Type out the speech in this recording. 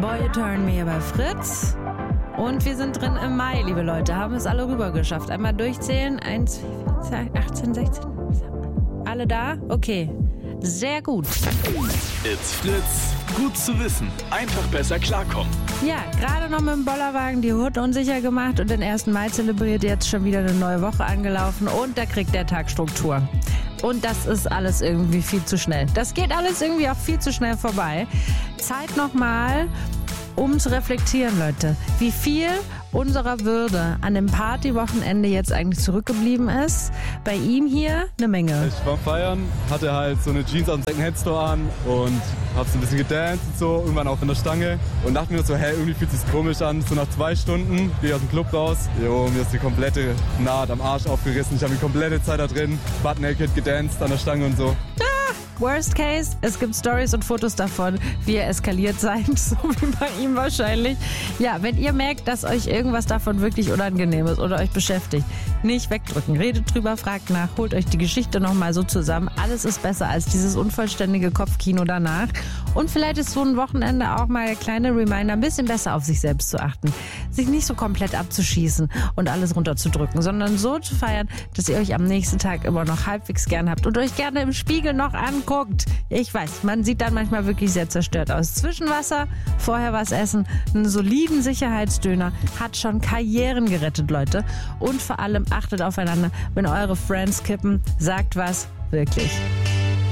Boy You Turn Me bei Fritz. Und wir sind drin im Mai, liebe Leute. Haben es alle rüber geschafft. Einmal durchzählen. 1, 2, 18, 16. Alle da? Okay. Sehr gut. It's Fritz. Gut zu wissen. Einfach besser klarkommen. Ja, gerade noch mit dem Bollerwagen die Hut unsicher gemacht und den 1. Mai zelebriert. Jetzt schon wieder eine neue Woche angelaufen und da kriegt der Tag Struktur. Und das ist alles irgendwie viel zu schnell. Das geht alles irgendwie auch viel zu schnell vorbei. Zeit nochmal, um zu reflektieren, Leute, wie viel unserer Würde an dem Partywochenende jetzt eigentlich zurückgeblieben ist. Bei ihm hier eine Menge. Ich war feiern, hatte halt so eine Jeans aus dem Second-Hand-Store an und hab so ein bisschen gedanced und so, irgendwann auch von der Stange und dachte mir so, hey, irgendwie fühlt sich's komisch an. So nach 2 Stunden gehe ich aus dem Club raus. Jo, mir ist die komplette Naht am Arsch aufgerissen. Ich habe die komplette Zeit da drin, butt naked gedanced an der Stange und so. Worst case, es gibt Stories und Fotos davon, wie ihr eskaliert seid, so wie bei ihm wahrscheinlich. Ja, wenn ihr merkt, dass euch irgendwas davon wirklich unangenehm ist oder euch beschäftigt, nicht wegdrücken. Redet drüber, fragt nach, holt euch die Geschichte nochmal so zusammen. Alles ist besser als dieses unvollständige Kopfkino danach. Und vielleicht ist so ein Wochenende auch mal ein kleiner Reminder, ein bisschen besser auf sich selbst zu achten. Sich nicht so komplett abzuschießen und alles runterzudrücken, sondern so zu feiern, dass ihr euch am nächsten Tag immer noch halbwegs gern habt und euch gerne im Spiegel noch anguckt. Ich weiß, man sieht dann manchmal wirklich sehr zerstört aus. Zwischenwasser, vorher was essen, einen soliden Sicherheitsdöner hat schon Karrieren gerettet, Leute. Und vor allem achtet aufeinander, wenn eure Friends kippen, sagt was, wirklich.